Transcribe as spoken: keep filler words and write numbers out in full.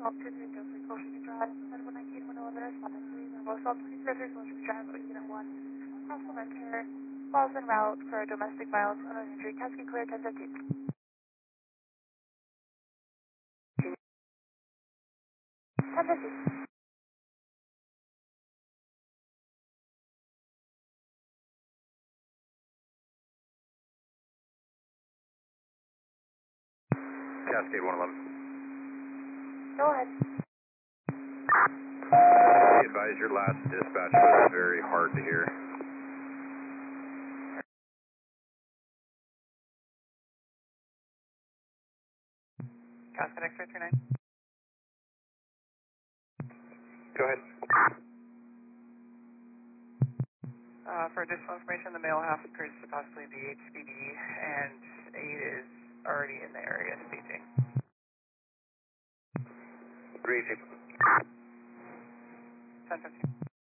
Salt two three zero three Coastal Drive, seven one nineteen one eleven respondent, please. And both Salt twenty three Coastal Drive, Unit one. Complimenter, falls en route for domestic violence, unknown injury, Cascade clear, ten fifteen. ten fifteen. Cascade one eleven. Go ahead. Be advised your last dispatch was very hard to hear. Cascade X-ray three nine. Go ahead. Uh, for additional information, the male half appears to possibly be H P D, and eight is already in the area staging. Greasy. ten fifteen.